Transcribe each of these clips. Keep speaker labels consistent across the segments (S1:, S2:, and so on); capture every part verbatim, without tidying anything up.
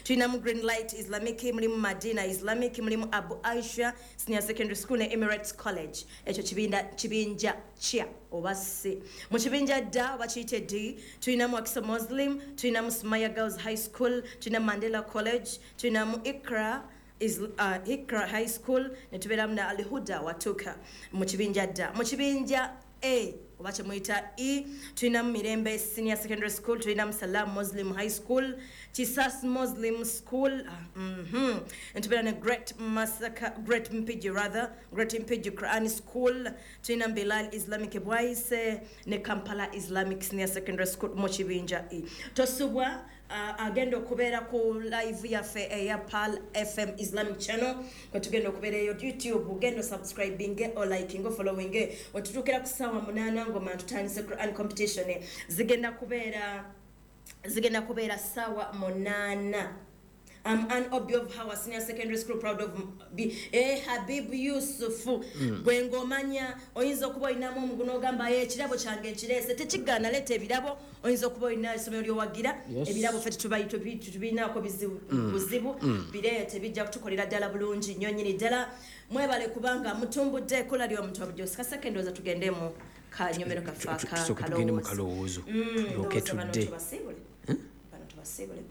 S1: tuinamu Green Light Islamic, mulimu Madina Islamic, mulimu Abu Aisha Senior Secondary School ne Emirates College. Echo kibinda kibinja chia obase. Mu kibinja da bakiyite D, tuinamu Akisa Muslim, tuinamu Sumaya Girls High School, tuinamu Mandela College, tuinamu Ikra is uh, Ikra High School, ne tuberamu na Al Huda Watuka mu kibinja da. Mu kibinja A obache muita E, tuinamu Mirembe Senior Secondary School, tuinamu Salam Muslim High School, Chisas Muslim School, uh, mhm, and tuinamu Great Masaka, Great Mpiji rather, Great Mpiji Quran School, tuinamu Bilal Islamic Bwaise, ne Kampala Islamic Senior Secondary School mu kibinja E. Tosubwa Uh, agenda okubera ku live yafe eya Pal F M Islamic channel kwa tugenda okubera yo YouTube ugenda subscribing or liking or following watutukira kusawa munana ngoma tutandise Quran competition zigenda kubera zigenda kubera sawa munana. I'm an obby of our senior secondary school proud of be eh Habib Yusuf gwengomanya oyinza kuba inamu muguno gamba ye kirabo kyange kirese tekigana lete ebirabo oyinza kuba ina isomero lyo wagira ebirabo fete tubayito bitu tubina ko bizibu buzibu birete bijja kutukolera dala bulungi nyonyini dala mwebale kubanga mutumbudde kola lyo mtu abujjo sekendo za tugendemo ka nyomero kafaka
S2: kalowozo loketudde
S1: bano tubasibule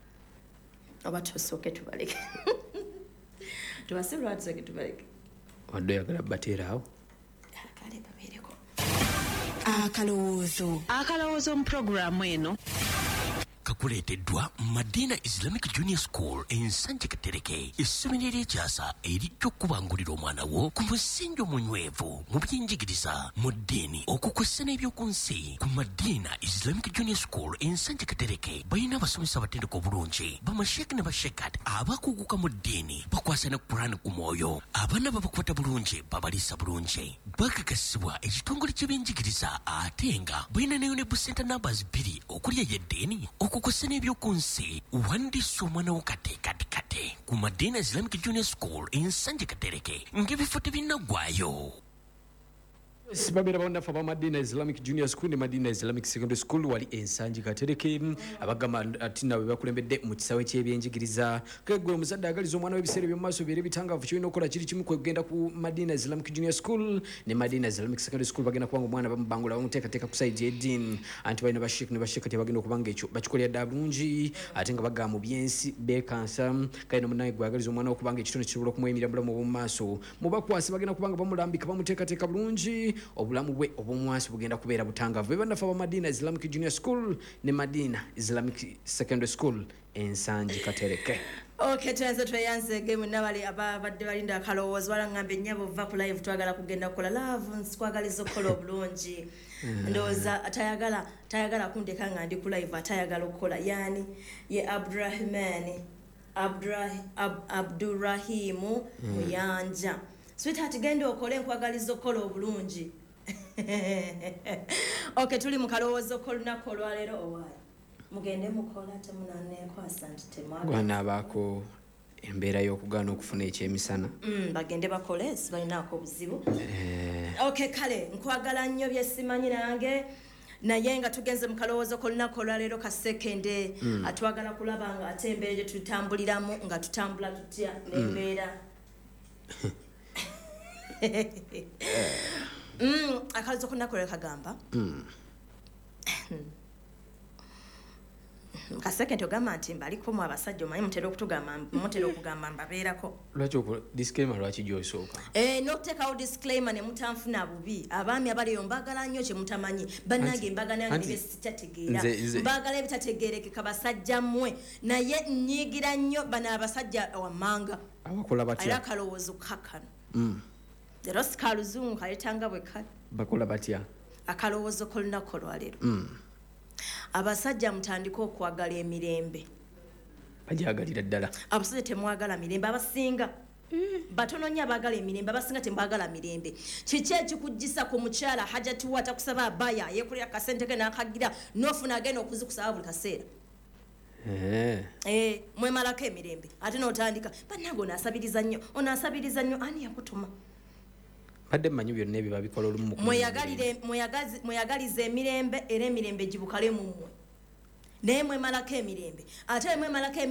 S1: Obato soke tubaleke. Tubasibula tusoke tubaleke.
S2: Wado yagala batera awo.
S1: Akale babereko.
S3: Akalowoozo. Akalowoozo mu programu eno.
S4: Kakuleteddwa Madina Islamic Junior School ensanje Katereke essomero eryasa erijja okubangulira omwana wo ku musingi omunywevu mu by'enjigiriza mu ddiini okukwessa n'ebyokunsi ku Madina Islamic Junior School ensanje Katereke balina abasomesa abatendeka obulungi bamashek ne bashekat abakuguka mu ddiini bakwasa ne Qur'an ku mwoyo abaana babakwata bulungi babaliisa bulungi bakakasibwa ekitongole ky'ebyenjigiriza ate nga balina ne Unable Center numbers bbiri okulya y'eddiini okukosa n'ebyokunsi wandiisa omwana wo kate kate kate ku Madina Islamic Junior School ensanje Katereke ng'ebifo tebinnagwayo.
S2: Sibabira bonna fa ba Madina Islamic Junior School ne Madina Islamic Secondary School wali ensanje Katereke abagama atina we bakulembedde mu kisawe ky'ebyenjigiriza kegwe omuzadde agaliza omwana w'ebiseera by'omumaaso bere bitangavu kyolina okukola kiri kimu kwegenda ku Madina Islamic Junior School ne Madina Islamic Secondary School bagenda kubanga omwana bamubangula bamuteekateeka ku side y'eddiini anti balina bashik ne bashekati bagenda okubanga ekyo bakikolera ddala bulungi ate nga bagaa mu byensi beekansa kale nomunaye gwe agaliza omwana okubanga ekitone kisobola okumuyimirira bulamu obw'omu maaso mu bakwasi bagenda kubanga bamulambika bamuteekateeka bulungi obulamu bwe obw'omwansi bugenda kubeera butangavu bebannafa ba Madina Islamic Junior School ne Madina Islamic Secondary School ensanje Katereke.
S1: Okay, tuanze tuyanze game nabali ababadde balinda akalowoozo wala ngambe nnyabo va ku live twagala kugenda kukola love nsikwagaliza okukola obulungi ndowooza atayagala tayagala kundeka nga ndi ku live atayagala okukola yani ye Abdurrahman Abdurrahim Ab, Abdurrahimu Muyanja sweetheart gende okole nkwagaliza okukola obulungi. Okay, tuli mu kalowoozo kolunaku olwaleero owaayo mugende mukola temunanneekwasa nti temwaga
S2: gwana abaako embeera y'okugaana okufuna ekyemisana
S1: mm, bagende bakole sibalinaako obuzibu eh. Okay, kale nkwagala nnyo byesimanyi nange naye nga tugenze mu kalowoozo kolunaku olwaleero kasekende mm. atwagala kulaba nga ate embeera gye tutambuliramu nga tutambula tutya n'embeera mm, akalizo kolunaku olwaleero kagamba mm. Kaseke ntogamba nti mbaliko mu abasajja omanyi mutera okutugamba mutera okugamba mbabeerako
S2: lwaki disclaimer lwaki gyosooka
S1: eh n'okuteekawo disclaimer ne mutanfuna bubi abaami abaliyo mbagala nnyo kye mutamanyi bannange mbagala nange ne sitategeera mbagala ebitategeerekeka basajja mmwe naye nnyigira nnyo bano abasajja wammanga
S2: abakola batya
S1: era kalowoozo kakkano mm. Lero sikaluzungu kaleetanga bwe kale
S2: bakola batya
S1: akalowoozo kolunaku olwaleero mm. Abasajja mutandika okwagala emirembe
S2: bajagalira ddala
S1: abasajja temwagala mirembe abasinga mm. batono nnyo abagala emirembe abasinga temwagala mirembe kiki ekikujjisa ku mukyala hajatu atakusaba abaya yekulira kasente ke n'akagira n'ofuna agenda okuzikusaba buli kaseera
S2: eh
S1: eh mwemalako emirembe ate n'otandika bannange onaasabiriza nnyo onaasabiriza nnyo ani yakutuma
S2: badde manyu byonna ebyo babikola olumu
S1: mweyagalire mweyagazi mweyagalize emirembe era emirembe gibukale mu mmwe naye mwemalako emirembe ate mwemalako